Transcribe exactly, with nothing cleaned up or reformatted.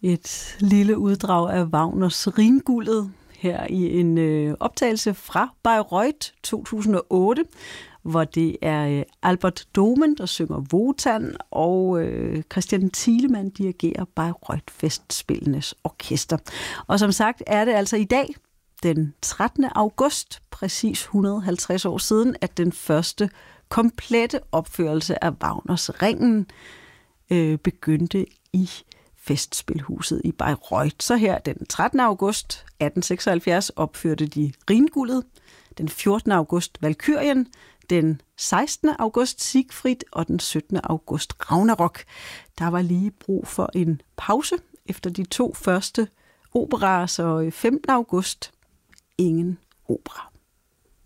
Et lille uddrag af Wagners Rhinguldet her i en øh, optagelse fra Bayreuth to tusind og otte, hvor det er øh, Albert Domen, der synger Wotan, og øh, Christian Thielemann dirigerer Bayreuth Festspillenes Orkester. Og som sagt er det altså i dag, den trettende august, præcis et hundrede og halvtreds år siden, at den første komplette opførelse af Wagners Ringen øh, begyndte i Festspilhuset i Bayreuth. Så her den trettende august atten seksoghalvfjerds opførte de Rhinguldet, den fjortende august Valkyrien, den sekstende august Siegfried og den syttende august Ragnarok. Der var lige brug for en pause efter de to første operaer, så femtende august ingen opera.